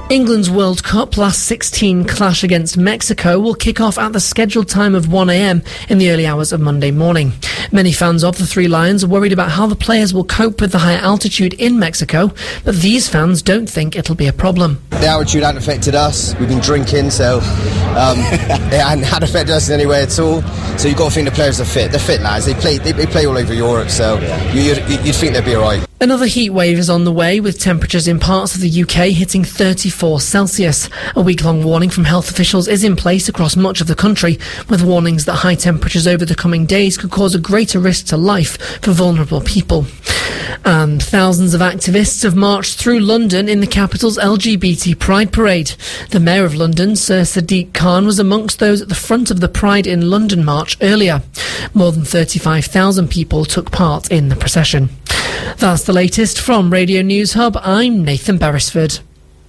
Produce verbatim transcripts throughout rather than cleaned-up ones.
England's World Cup last sixteen clash against Mexico will kick off at the scheduled time of one a m in the early hours of Monday morning. Many fans of the Three Lions are worried about how the players will cope with the higher altitude in Mexico, but these fans don't think it'll be a problem. The altitude hasn't affected us. We've been drinking, so um, it hasn't had affected us in any way at all. So you've got to think the players are fit. They're fit lads. They play, they, they play all over Europe, so you, you'd, you'd think they'd be all right. Another heat wave is on the way, with temperatures in parts of the U K hitting thirty-four Celsius. A week-long warning from health officials is in place across much of the country, with warnings that high temperatures over the coming days could cause a greater risk to life for vulnerable people. And thousands of activists have marched through London in the capital's L G B T Pride Parade. The Mayor of London, Sir Sadiq Khan, was amongst those at the front of the Pride in London march earlier. More than thirty-five thousand people took part in the procession. That's the latest from Radio News Hub. I'm Nathan Beresford.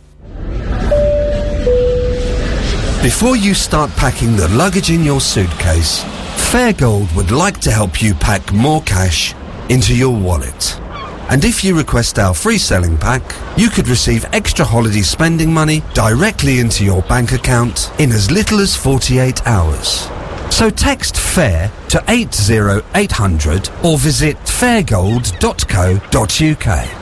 Before you start packing the luggage in your suitcase, Fairgold would like to help you pack more cash into your wallet. And if you request our free selling pack, you could receive extra holiday spending money directly into your bank account in as little as forty-eight hours. So text FAIR to eight zero eight hundred or visit fairgold dot co dot uk.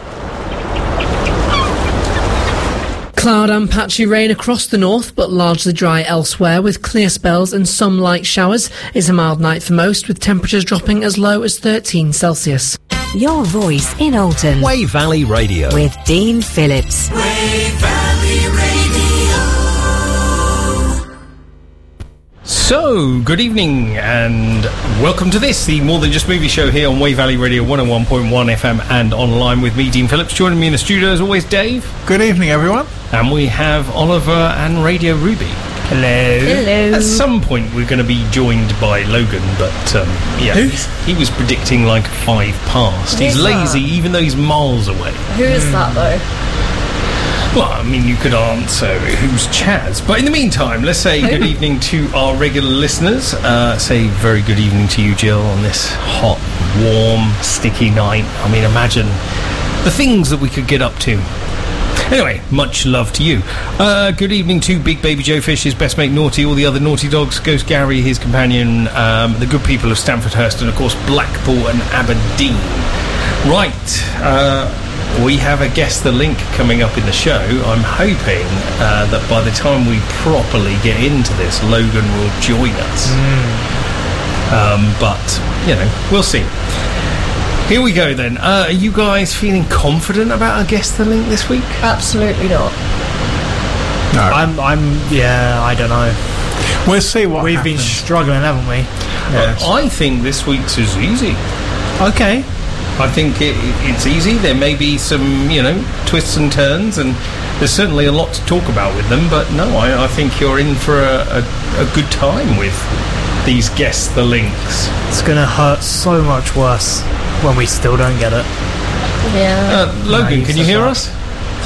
Cloud and patchy rain across the north, but largely dry elsewhere, with clear spells and some light showers. It's a mild night for most, with temperatures dropping as low as thirteen Celsius. Your voice in Alton. Way Valley Radio. With Dean Phillips. Way Valley Radio. So, good evening and welcome to this, the More Than Just Movie Show here on Way Valley Radio one oh one point one F M and online with me, Dean Phillips. Joining me in the studio as always, Dave. Good evening, everyone. And we have Oliver and Radio Ruby. Hello. Hello. At some point we're going to be joined by Logan, but um, yeah, he was predicting like five past. He's lazy that? Even though he's miles away. Who is mm. that though? Well, I mean, you could answer who's Chaz. But in the meantime, let's say good evening to our regular listeners. Uh, say very good evening to you, Jill, on this hot, warm, sticky night. I mean, imagine the things that we could get up to. Anyway, much love to you. Uh, good evening to Big Baby Joe Fish, his best mate Naughty, all the other naughty dogs, Ghost Gary, his companion, um, the good people of Stamfordhurst, and of course Blackpool and Aberdeen. Right, uh, we have a Guess the Link coming up in the show. I'm hoping uh, that by the time we properly get into this, Logan will join us. Mm. Um, but, you know, we'll see. Here we go then. Uh, are you guys feeling confident about our Guess the Link this week? Absolutely not. No. I'm, I'm, yeah, I don't know. We'll see what We've happens. been struggling, haven't we? Yes. Uh, I think this week's is easy. Okay. I think it, it's easy. There may be some, you know, twists and turns, and there's certainly a lot to talk about with them, but no, I, I think you're in for a, a, a good time with these Guess the Links. It's going to hurt so much worse when we still don't get it. Yeah. Uh, Logan, no, can you hear up. us?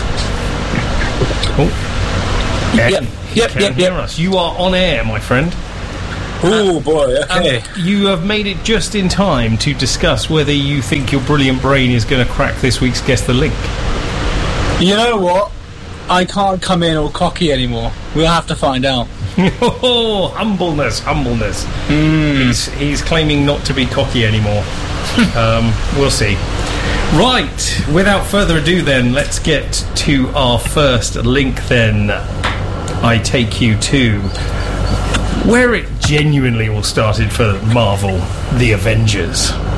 Oh. Yeah, yep, yep, can yep, hear yep. us. You are on air, my friend. Oh uh, boy, okay. Um, you have made it just in time to discuss whether you think your brilliant brain is going to crack this week's Guess the Link. You know what? I can't come in all cocky anymore. We'll have to find out. Oh, humbleness, humbleness. Mm. He's, he's claiming not to be cocky anymore. um, we'll see. Right, without further ado then, let's get to our first link then. I take you to where it genuinely all started for Marvel, the Avengers.